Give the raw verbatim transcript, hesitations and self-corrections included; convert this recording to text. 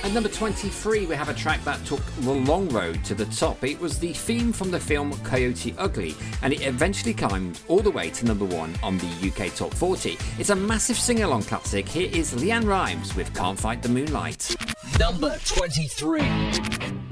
At number twenty-three, we have a track that took the long road to the top. It was the theme from the film Coyote Ugly, and it eventually climbed all the way to number one on the U K Top forty. It's a massive sing-along classic. Here is Leanne Rimes with Can't Fight the Moonlight. Number twenty-three.